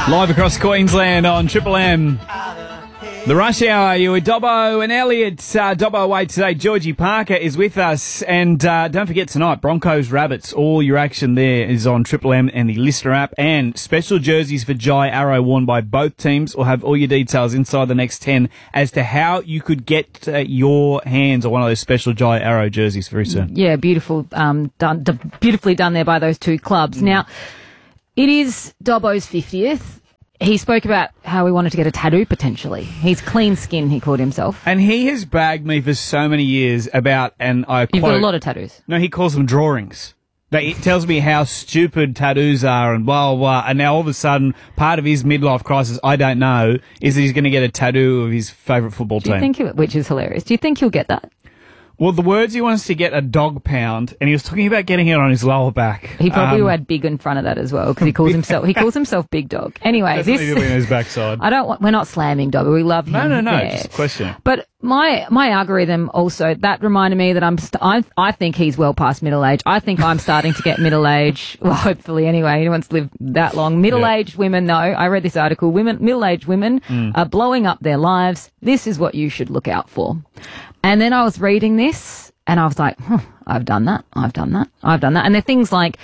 Live across Queensland on Triple M. The Rush Hour, you with Dobbo and Elliot. Dobbo away today. Georgie Parker is with us. And don't forget tonight, Broncos Rabbits. All your action there is on Triple M and the Listener app. And special jerseys for Jai Arrow worn by both teams. We'll have all your details inside the next 10 as to how you could get your hands on one of those special Jai Arrow jerseys very soon. Yeah, beautiful. Beautifully done there by those two clubs. Now, it is Dobbo's 50th. He spoke about how he wanted to get a tattoo, potentially. He's clean skin, he called himself. And he has bagged me for so many years about, and I quote... You've got a lot of tattoos. No, he calls them drawings. It tells me how stupid tattoos are and blah, blah, blah. And now all of a sudden, part of his midlife crisis, I don't know, is that he's going to get a tattoo of his favourite football team. Which is hilarious. Do you think he'll get that? Well, the words he wants to get a dog pound, and he was talking about getting it on his lower back. He probably will add big in front of that as well, because he calls himself Big Dog. Anyway, definitely in his backside. We're not slamming Dog, but we love him. No, just a question. But my algorithm also, that reminded me that I think he's well past middle age. I think I'm starting to get middle age. Well, hopefully anyway. He wants to live that long. Middle-aged women, though. I read this article. Middle-aged women are blowing up their lives. This is what you should look out for. And then I was reading this and I was like, I've done that. And there are things like,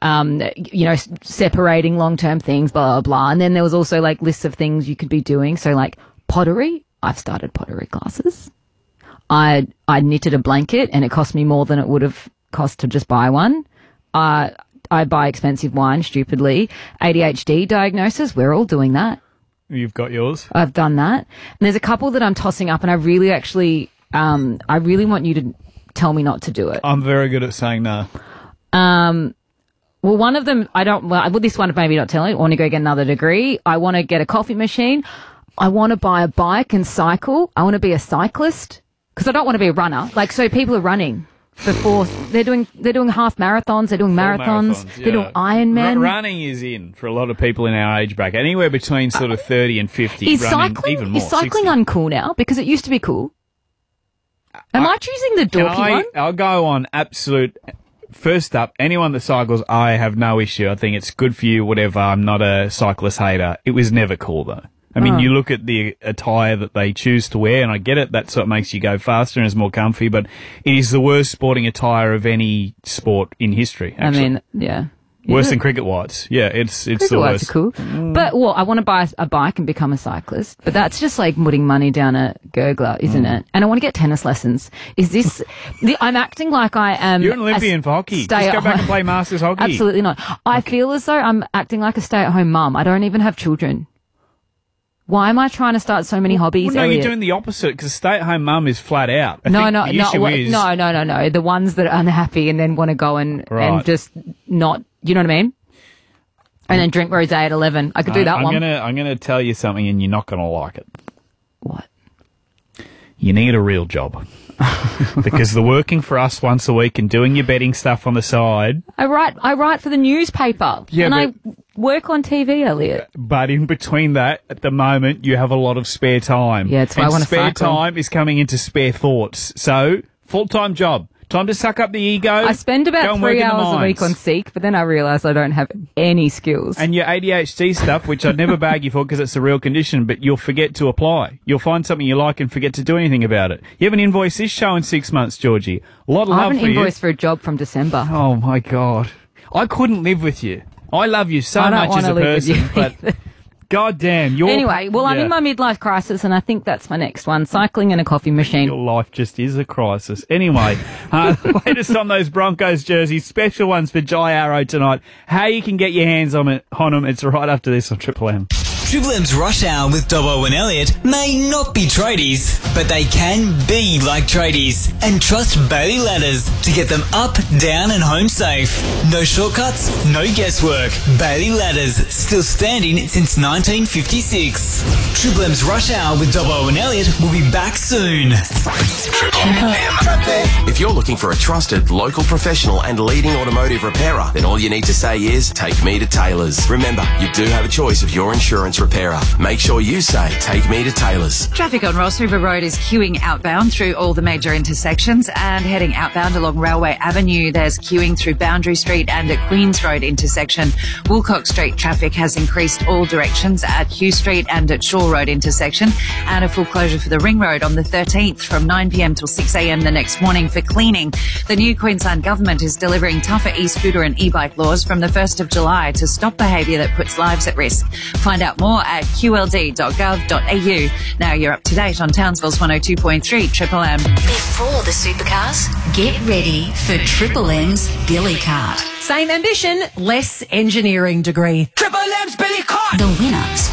separating long-term things, blah, blah, blah. And then there was also like lists of things you could be doing. So like pottery. I've started pottery classes. I knitted a blanket and it cost me more than it would have cost to just buy one. I buy expensive wine, stupidly. ADHD diagnosis. We're all doing that. You've got yours. I've done that. And there's a couple that I'm tossing up and I really want you to tell me not to do it. I'm very good at saying no. Well, one of them, this one maybe not telling. I want to go get another degree. I want to get a coffee machine. I want to buy a bike and cycle. I want to be a cyclist because I don't want to be a runner. So people are running before they're doing half marathons. They're doing marathons. Yeah. They're doing Ironman. Running is in for a lot of people in our age bracket, anywhere between sort of 30 and 50. Is cycling uncool now? Because it used to be cool. Am I choosing the dorky one? I'll go on absolute. First up, anyone that cycles, I have no issue. I think it's good for you, whatever. I'm not a cyclist hater. It was never cool, though. I mean, you look at the attire that they choose to wear, and I get it. That's what makes you go faster and is more comfy, but it is the worst sporting attire of any sport in history, actually. I mean, yeah. Worse than cricket whites. Yeah, it's the worst. Cricket whites are cool. But, I want to buy a bike and become a cyclist. But that's just like putting money down a gurgler, isn't it? And I want to get tennis lessons. Is this... I'm acting like I am... You're an Olympian for hockey. Just go back and play Masters hockey. Absolutely not. I feel as though I'm acting like a stay-at-home mum. I don't even have children. Why am I trying to start so many hobbies? Well, no, you're doing the opposite because stay-at-home mum is flat out. No. The ones that are unhappy and then want to go and just not... You know what I mean? And then drink rosé at 11. I could do that one. I'm gonna tell you something, and you're not gonna like it. What? You need a real job because the working for us once a week and doing your betting stuff on the side. I write for the newspaper. Yeah, and I work on TV, Elliot. But in between that, at the moment, you have a lot of spare time. Yeah, it's why I want to cycle. Spare time is coming into spare thoughts. So full-time job. Time to suck up the ego. I spend about 3 hours a week on Seek, but then I realise I don't have any skills. And your ADHD stuff, which I'd never bag you for because it's a real condition, but you'll forget to apply. You'll find something you like and forget to do anything about it. You haven't invoiced this show in 6 months, Georgie. A lot of love for you. I haven't invoiced for a job from December. Oh, my God. I couldn't live with you. I love you so much as a person, but... God damn. Anyway, I'm in my midlife crisis, and I think that's my next one. Cycling and a coffee machine. Your life just is a crisis. Anyway, latest on those Broncos jerseys, special ones for Jai Arrow tonight. How you can get your hands on them, it's right after this on Triple M. Triple M's Rush Hour with Dobbo and Elliot may not be tradies, but they can be like tradies. And trust Bailey Ladders to get them up, down and home safe. No shortcuts, no guesswork. Bailey Ladders, still standing since 1956. Triple M's Rush Hour with Dobbo and Elliot will be back soon. If you're looking for a trusted local professional and leading automotive repairer, then all you need to say is, take me to Taylor's. Remember, you do have a choice of your insurance repairer. Make sure you say, take me to Taylor's. Traffic on Ross River Road is queuing outbound through all the major intersections, and heading outbound along Railway Avenue, there's queuing through Boundary Street and at Queens Road intersection. Woolcock Street traffic has increased all directions at Hugh Street and at Shaw Road intersection, and a full closure for the Ring Road on the 13th from 9pm till 6am the next morning for cleaning. The new Queensland Government is delivering tougher e-scooter and e-bike laws from the 1st of July to stop behaviour that puts lives at risk. Find out more at qld.gov.au. Now you're up to date on Townsville's 102.3 Triple M. Before the supercars, get ready for Triple M's Billy Cart. Same ambition, less engineering degree. The winner